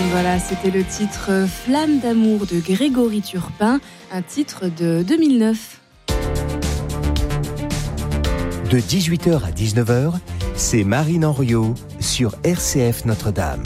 Voilà, c'était le titre Flamme d'amour de Grégory Turpin, un titre de 2009. De 18h à 19h, c'est Marine Henriot sur RCF Notre-Dame.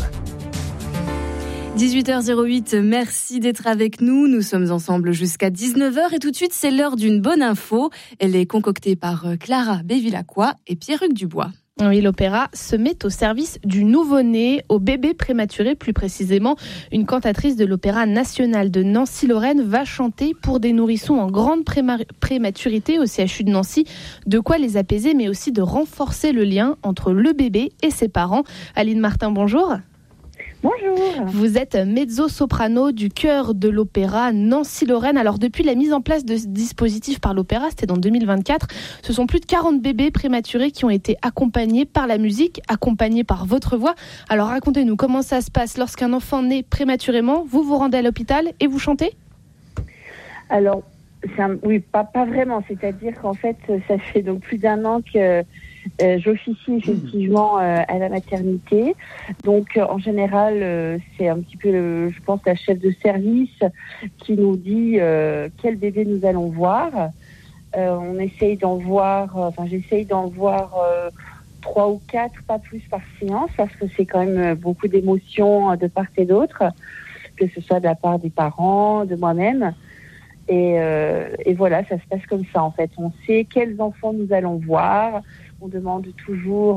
18h08, merci d'être avec nous. Nous sommes ensemble jusqu'à 19h et tout de suite, c'est l'heure d'une bonne info. Elle est concoctée par Clara Bévilacqua et Pierruc Dubois. Oui, l'opéra se met au service du nouveau-né, au bébé prématuré plus précisément. Une cantatrice de l'Opéra national de Nancy-Lorraine va chanter pour des nourrissons en grande prématurité au CHU de Nancy. De quoi les apaiser, mais aussi de renforcer le lien entre le bébé et ses parents. Aline Martin, bonjour. Bonjour. Vous êtes mezzo-soprano du chœur de l'opéra Nancy-Lorraine. Alors depuis la mise en place de ce dispositif par l'opéra, c'était dans 2024, ce sont plus de 40 bébés prématurés qui ont été accompagnés par la musique, accompagnés par votre voix. Alors racontez-nous comment ça se passe lorsqu'un enfant naît prématurément, vous vous rendez à l'hôpital et vous chantez ? Alors, oui, pas vraiment. C'est-à-dire qu'en fait, ça fait donc plus d'un an que j'officie effectivement à la maternité. Donc, en général, c'est un petit peu, je pense, la chef de service qui nous dit quel bébé nous allons voir. On essaye d'en voir, j'essaye d'en voir 3 ou 4, pas plus par séance, parce que c'est quand même beaucoup d'émotions de part et d'autre, que ce soit de la part des parents, de moi-même. Et voilà, ça se passe comme ça en fait. On sait quels enfants nous allons voir. On demande toujours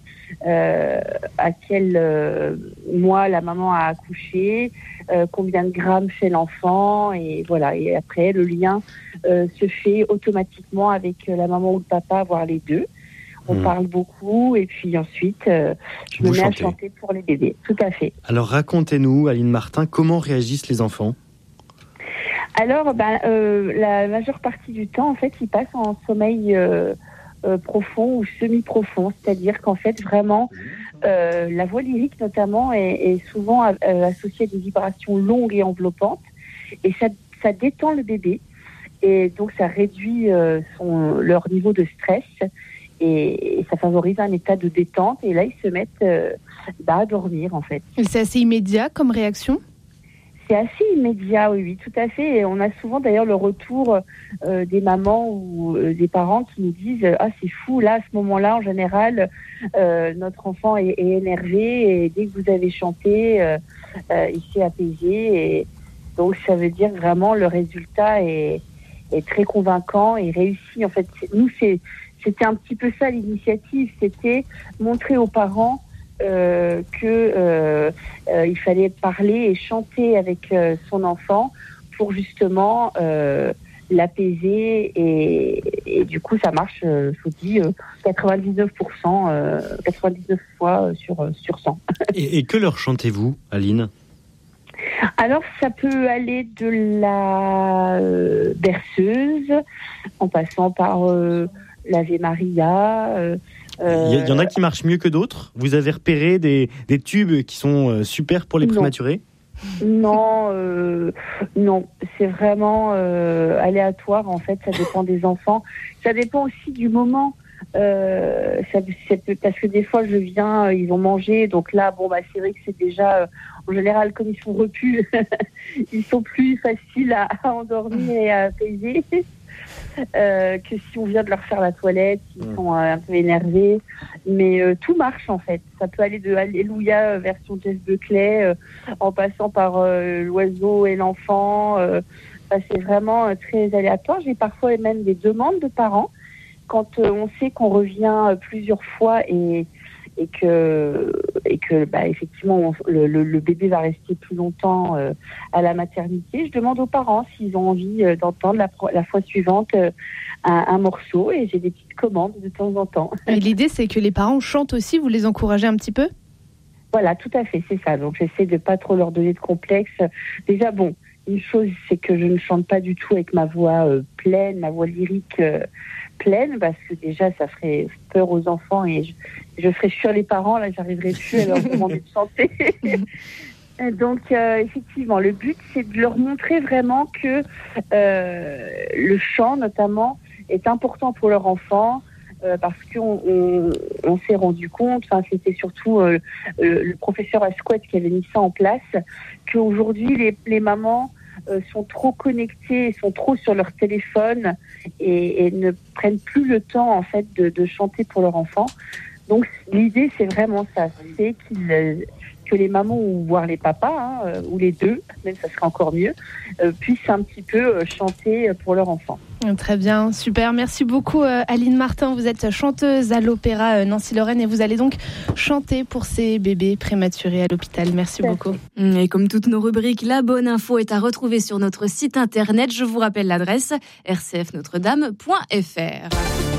à quel mois la maman a accouché, combien de grammes fait l'enfant, et voilà. Et après, le lien se fait automatiquement avec la maman ou le papa, voire les deux. On parle beaucoup, et puis ensuite, je me mets à chanter pour les bébés. Tout à fait. Alors racontez-nous, Aline Martin, comment réagissent les enfants ? Alors, la majeure partie du temps, en fait, ils passent en sommeil profond ou semi-profond. C'est-à-dire qu'en fait, vraiment, la voix lyrique, notamment, est souvent associée à des vibrations longues et enveloppantes. Et ça détend le bébé. Et donc, ça réduit leur niveau de stress. Et ça favorise un état de détente. Et là, ils se mettent à dormir, en fait. Et c'est assez immédiat comme réaction ? C'est assez immédiat, oui, tout à fait. Et on a souvent d'ailleurs le retour des mamans ou des parents qui nous disent « Ah, c'est fou, là, à ce moment-là, en général, notre enfant est énervé et dès que vous avez chanté, il s'est apaisé. » Et donc, ça veut dire vraiment le résultat est très convaincant et réussi. En fait, nous, c'était un petit peu ça l'initiative, c'était montrer aux parents il fallait parler et chanter avec son enfant pour justement l'apaiser et du coup ça marche, je vous dis 99%, 99 fois sur 100. Et que leur chantez-vous, Aline ? Alors ça peut aller de la berceuse en passant par l'Ave Maria. Il y en a qui marchent mieux que d'autres ? Vous avez repéré des tubes qui sont super pour les prématurés ? Non, c'est vraiment aléatoire en fait, ça dépend des enfants. Ça dépend aussi du moment. Parce que des fois je viens, ils vont manger, donc là c'est vrai que c'est déjà en général comme ils sont repus, ils sont plus faciles à endormir et à apaiser. Que si on vient de leur faire la toilette, ils sont un peu énervés. Mais tout marche en fait. Ça peut aller de Alléluia version Jeff Buckley en passant par l'oiseau et l'enfant. C'est vraiment très aléatoire. J'ai parfois même des demandes de parents quand on sait qu'on revient plusieurs fois et que effectivement le bébé va rester plus longtemps à la maternité. Je demande aux parents s'ils ont envie d'entendre la fois suivante un morceau et j'ai des petites commandes de temps en temps. Et l'idée c'est que les parents chantent aussi, vous les encouragez un petit peu ? Voilà, tout à fait, c'est ça. Donc j'essaie de pas trop leur donner de complexe. Déjà une chose c'est que je ne chante pas du tout avec ma voix pleine, ma voix lyrique pleine, parce que déjà ça ferait peur aux enfants et je ferais fuir les parents, là j'arriverais plus à leur demander de chanter. Donc effectivement, le but c'est de leur montrer vraiment que le chant notamment est important pour leur enfant, parce qu'on s'est rendu compte, c'était surtout le professeur Asquette qui avait mis ça en place, qu'aujourd'hui les mamans sont trop connectées, sont trop sur leur téléphone et ne prennent plus le temps en fait de chanter pour leur enfant. Donc l'idée c'est vraiment ça, c'est que les mamans ou voire les papas, ou les deux, même ça serait encore mieux, puissent un petit peu chanter pour leur enfant. Très bien, super. Merci beaucoup Aline Martin. Vous êtes chanteuse à l'Opéra Nancy-Lorraine et vous allez donc chanter pour ces bébés prématurés à l'hôpital. Merci beaucoup. Et comme toutes nos rubriques, la bonne info est à retrouver sur notre site internet. Je vous rappelle l'adresse rcfnotredame.fr.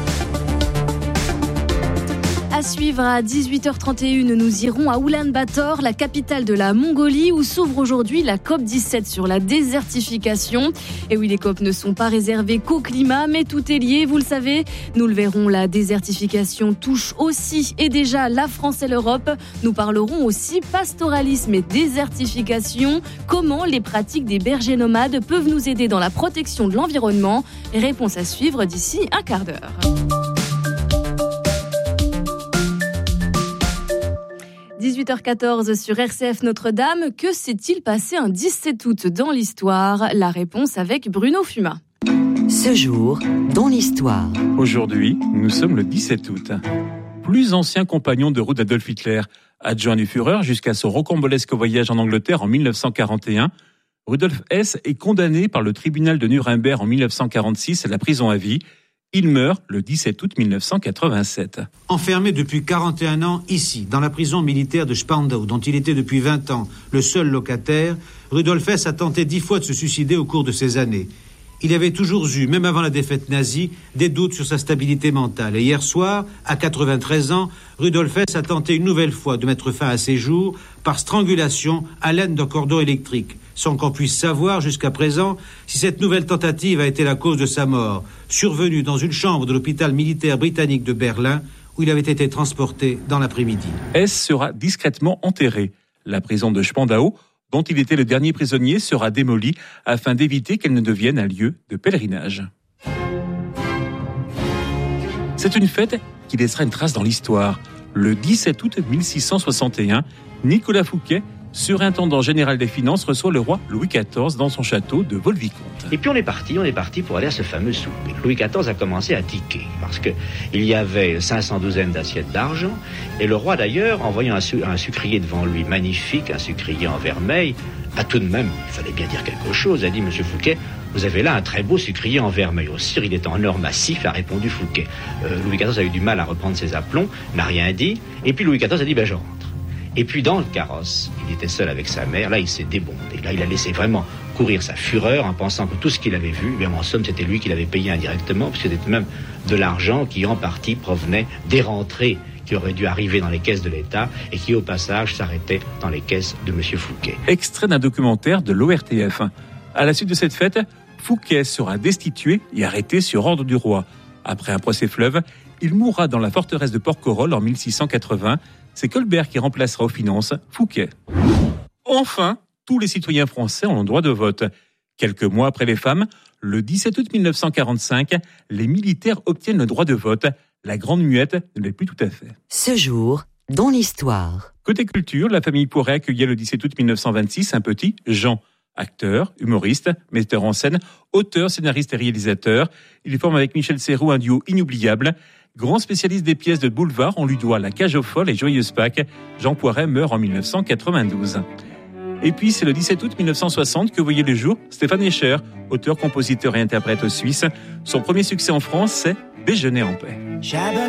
À suivre à 18h31, nous irons à Oulan-Bator, la capitale de la Mongolie, où s'ouvre aujourd'hui la COP17 sur la désertification. Et oui, les COP ne sont pas réservées qu'au climat, mais tout est lié, vous le savez. Nous le verrons, la désertification touche aussi et déjà la France et l'Europe. Nous parlerons aussi pastoralisme et désertification. Comment les pratiques des bergers nomades peuvent nous aider dans la protection de l'environnement? Réponse à suivre d'ici un quart d'heure. 18h14 sur RCF Notre-Dame. Que s'est-il passé un 17 août dans l'histoire? La réponse avec Bruno Fumat. Ce jour, dans l'histoire. Aujourd'hui, nous sommes le 17 août. Plus ancien compagnon de route d'Adolf Hitler, adjoint du Führer jusqu'à son rocambolesque voyage en Angleterre en 1941, Rudolf Hess est condamné par le tribunal de Nuremberg en 1946 à la prison à vie. Il meurt le 17 août 1987. Enfermé depuis 41 ans ici, dans la prison militaire de Spandau, dont il était depuis 20 ans le seul locataire, Rudolf Hess a tenté 10 fois de se suicider au cours de ces années. Il avait toujours eu, même avant la défaite nazie, des doutes sur sa stabilité mentale. Et hier soir, à 93 ans, Rudolf Hess a tenté une nouvelle fois de mettre fin à ses jours par strangulation à l'aide d'un cordon électrique, sans qu'on puisse savoir jusqu'à présent si cette nouvelle tentative a été la cause de sa mort, survenue dans une chambre de l'hôpital militaire britannique de Berlin, où il avait été transporté dans l'après-midi. Hess sera discrètement enterré. La prison de Spandau, dont il était le dernier prisonnier, sera démolie afin d'éviter qu'elle ne devienne un lieu de pèlerinage. C'est une fête qui laissera une trace dans l'histoire. Le 17 août 1661, Nicolas Fouquet, surintendant général des finances, reçoit le roi Louis XIV dans son château de Vaux-le-Vicomte. Et puis on est parti pour aller à ce fameux souper. Louis XIV a commencé à tiquer, parce qu'il y avait 512 d'assiettes d'argent, et le roi d'ailleurs, en voyant un sucrier devant lui magnifique, un sucrier en vermeil, a tout de même, il fallait bien dire quelque chose, a dit: Monsieur Fouquet, vous avez là un très beau sucrier en vermeil. Au cire, il est en or massif, a répondu Fouquet. Louis XIV a eu du mal à reprendre ses aplombs, n'a rien dit, et puis Louis XIV a dit: je rentre. Et puis dans le carrosse, il était seul avec sa mère, là il s'est débondé, là il a laissé vraiment courir sa fureur en pensant que tout ce qu'il avait vu, en somme c'était lui qui l'avait payé indirectement, puisque c'était même de l'argent qui en partie provenait des rentrées qui auraient dû arriver dans les caisses de l'État et qui au passage s'arrêtaient dans les caisses de M. Fouquet. Extrait d'un documentaire de l'ORTF. À la suite de cette fête, Fouquet sera destitué et arrêté sur ordre du roi. Après un procès fleuve, il mourra dans la forteresse de Porquerolles en 1680. C'est Colbert qui remplacera aux finances Fouquet. Enfin, tous les citoyens français ont le droit de vote. Quelques mois après les femmes, le 17 août 1945, les militaires obtiennent le droit de vote. La Grande Muette ne l'est plus tout à fait. Ce jour, dans l'histoire. Côté culture, la famille Poiret accueillait le 17 août 1926 un petit Jean. Acteur, humoriste, metteur en scène, auteur, scénariste et réalisateur. Il forme avec Michel Serrault un duo inoubliable. Grand spécialiste des pièces de boulevard, on lui doit La Cage aux Folles et Joyeuse Pâques. Jean Poiret meurt en 1992. Et puis, c'est le 17 août 1960 que voyait le jour Stéphane Escher, auteur, compositeur et interprète suisse. Son premier succès en France, c'est Déjeuner en paix.